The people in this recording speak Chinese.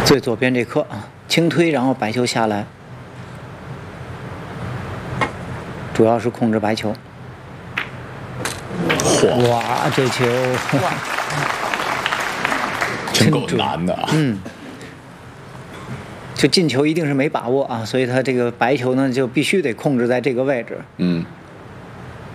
最左边这颗啊，轻推，然后白球下来，主要是控制白球。哇，这球真够难的啊！ 就进球一定是没把握啊，所以他这个白球呢就必须得控制在这个位置。